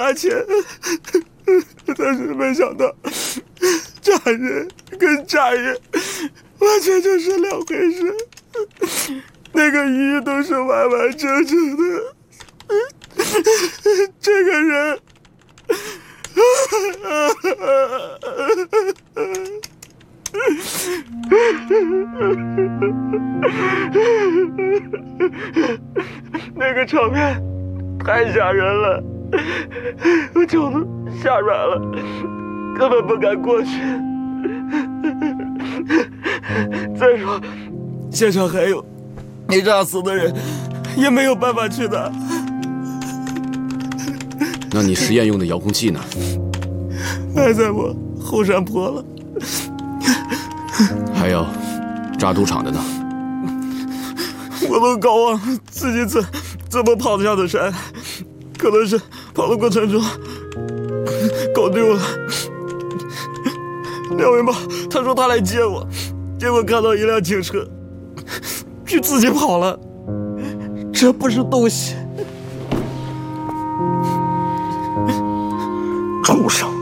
花钱，但是没想到炸人跟炸人完全就是两回事。那个鱼都是完完整整的，这个人那个场面太吓人了，我脚都吓软了，根本不敢过去。再说现场还有没炸死的人，也没有办法去拿。 那你实验用的遥控器呢？ 埋在我后山坡了。 还有炸赌场的呢？ 我都高望自己怎么跑下的山，可能是跑的过程中搞丢了。廖文豹他说他来接我，结果看到一辆警车，就自己跑了。这不是东西。 路上